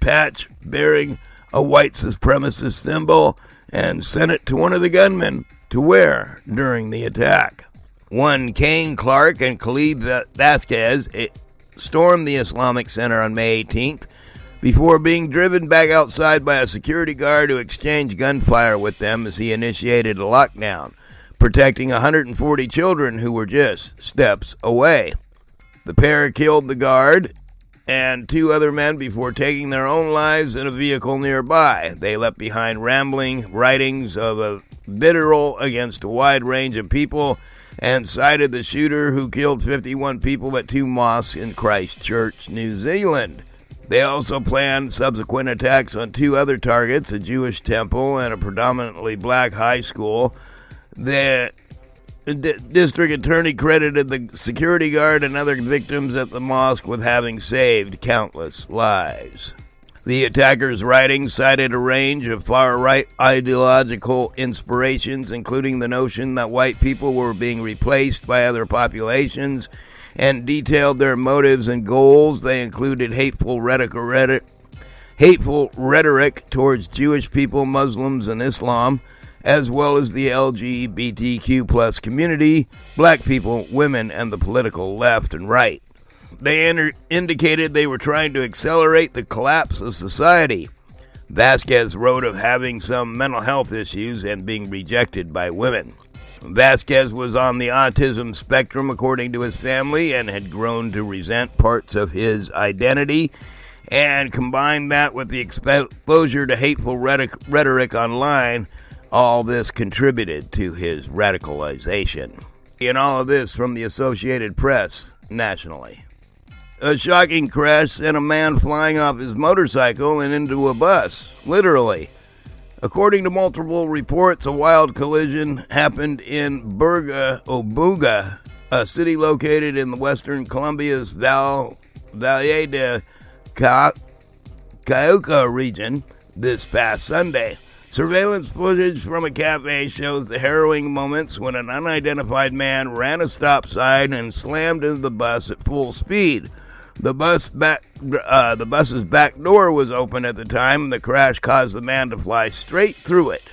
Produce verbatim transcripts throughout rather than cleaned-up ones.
patch bearing a white supremacist symbol and sent it to one of the gunmen to wear during the attack. One Kane Clark and Khalid Vasquez stormed the Islamic Center on May eighteenth before being driven back outside by a security guard who exchanged gunfire with them as he initiated a lockdown, protecting one hundred forty children who were just steps away. The pair killed the guard and two other men before taking their own lives in a vehicle nearby. They left behind rambling writings of a vitriol against a wide range of people and cited the shooter who killed fifty-one people at two mosques in Christchurch, New Zealand. They also planned subsequent attacks on two other targets, a Jewish temple and a predominantly black high school. The D- district attorney credited the security guard and other victims at the mosque with having saved countless lives. The attackers' writings cited a range of far-right ideological inspirations, including the notion that white people were being replaced by other populations, and detailed their motives and goals. They included hateful rhetoric, hateful rhetoric towards Jewish people, Muslims, and Islam, as well as the L G B T Q plus community, black people, women, and the political left and right. They enter- indicated they were trying to accelerate the collapse of society. Vasquez wrote of having some mental health issues and being rejected by women. Vasquez was on the autism spectrum, according to his family, and had grown to resent parts of his identity, and combined that with the exposure to hateful rhetoric online. All this contributed to his radicalization. And all of this from the Associated Press nationally. A shocking crash sent a man flying off his motorcycle and into a bus, literally. According to multiple reports, a wild collision happened in Burga Obuga, a city located in the western Colombia's Val, Valle de Ca- Cauca region this past Sunday. Surveillance footage from a cafe shows the harrowing moments when an unidentified man ran a stop sign and slammed into the bus at full speed. The bus back, uh, the bus's back door was open at the time, and the crash caused the man to fly straight through it.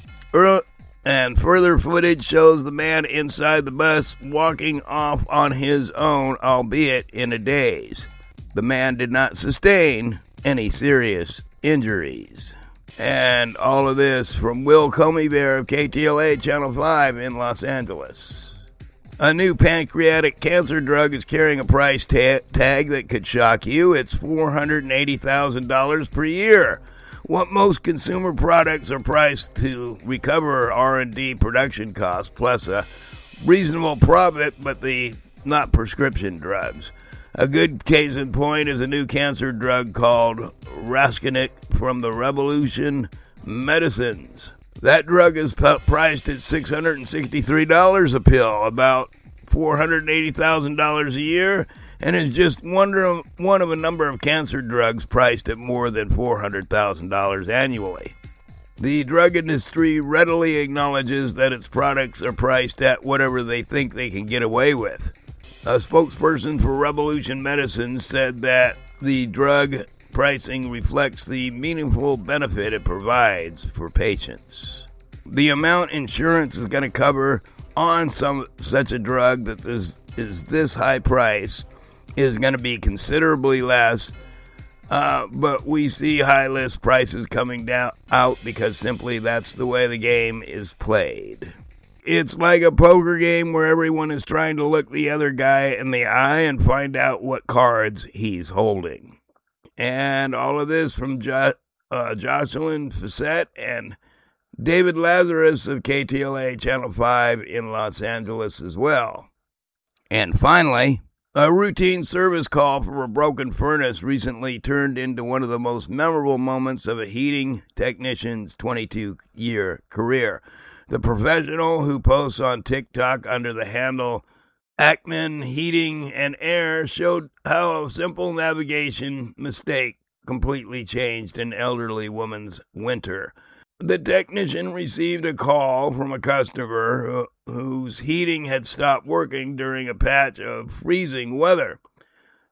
Er, and further footage shows the man inside the bus walking off on his own, albeit in a daze. The man did not sustain any serious injuries. And all of this from Will Comey Bear of K T L A Channel five in Los Angeles. A new pancreatic cancer drug is carrying a price ta- tag that could shock you. It's four hundred eighty thousand dollars per year. What most consumer products are priced to recover R and D production costs, plus a reasonable profit, but the not prescription drugs. A good case in point is a new cancer drug called Raskinic from the Revolution Medicines. That drug is p- priced at six hundred sixty-three dollars a pill, about four hundred eighty thousand dollars a year, and is just one of, one of a number of cancer drugs priced at more than four hundred thousand dollars annually. The drug industry readily acknowledges that its products are priced at whatever they think they can get away with. A spokesperson for Revolution Medicine said that the drug pricing reflects the meaningful benefit it provides for patients. The amount insurance is going to cover on some such a drug that is, is this high price is going to be considerably less, uh, but we see high list prices coming down out because simply that's the way the game is played. It's like a poker game where everyone is trying to look the other guy in the eye and find out what cards he's holding. And all of this from jo- uh, Jocelyn Facette and David Lazarus of K T L A Channel five in Los Angeles as well. And finally, a routine service call for a broken furnace recently turned into one of the most memorable moments of a heating technician's twenty-two-year career. The professional, who posts on TikTok under the handle Ackman Heating and Air, showed how a simple navigation mistake completely changed an elderly woman's winter. The technician received a call from a customer who, whose heating had stopped working during a patch of freezing weather.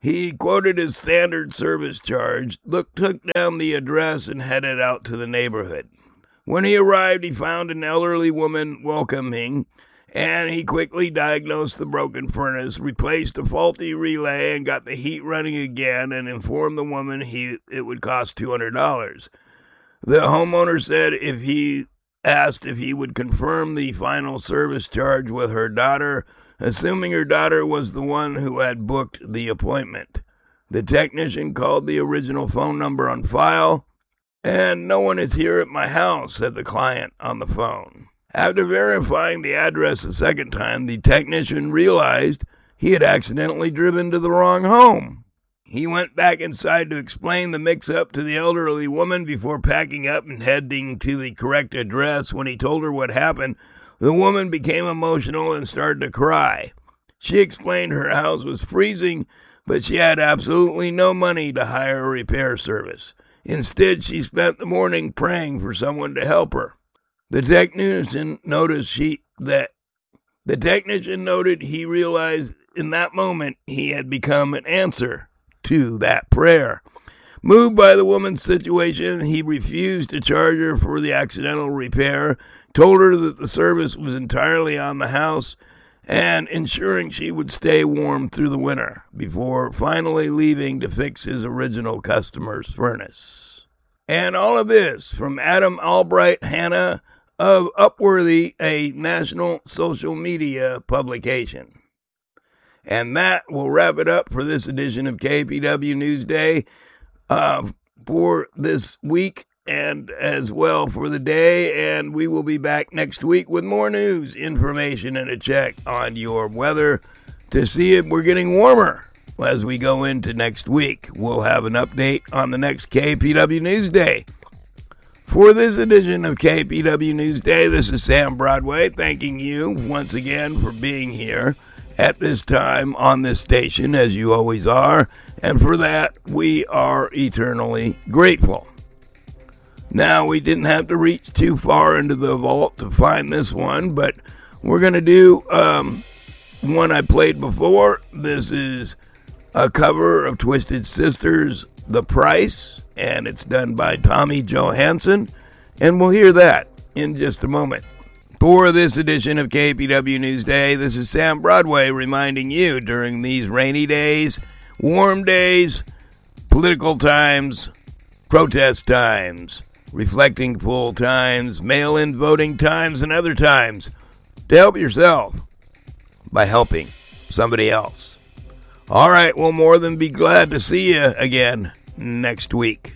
He quoted his standard service charge, look, took down the address, and headed out to the neighborhood. When he arrived, he found an elderly woman welcoming, and he quickly diagnosed the broken furnace, replaced a faulty relay, and got the heat running again, and informed the woman he it would cost two hundred dollars. The homeowner said if he asked if he would confirm the final service charge with her daughter, assuming her daughter was the one who had booked the appointment. The technician called the original phone number on file, and no one is here at my house, said the client on the phone. After verifying the address a second time, the technician realized he had accidentally driven to the wrong home. He went back inside to explain the mix-up to the elderly woman before packing up and heading to the correct address. When he told her what happened, the woman became emotional and started to cry. She explained her house was freezing, but she had absolutely no money to hire a repair service. Instead, she spent the morning praying for someone to help her. The technician noticed she that the technician noted he realized in that moment he had become an answer to that prayer. Moved by the woman's situation, he refused to charge her for the accidental repair, told her that the service was entirely on the house, and ensuring she would stay warm through the winter, before finally leaving to fix his original customer's furnace. And all of this from Adam Albright Hanna of Upworthy, a national social media publication. And that will wrap it up for this edition of K P W Newsday uh, for this week and as well for the day. And we will be back next week with more news, information, and a check on your weather to see if we're getting warmer as we go into next week. We'll have an update on the next K P W Newsday. For this edition of K P W Newsday, this is Sam Broadway thanking you once again for being here at this time on this station, as you always are, and for that we are eternally grateful. Now, we didn't have to reach too far into the vault to find this one, but we're going to do um, one I played before. This is a cover of Twisted Sister's The Price, and it's done by Tommy Johansson, and we'll hear that in just a moment. For this edition of K P W Newsday, this is Sam Broadway reminding you during these rainy days, warm days, political times, protest times, reflecting full times, mail-in voting times, and other times, to help yourself by helping somebody else. All right, we'll more than be glad to see you again next week.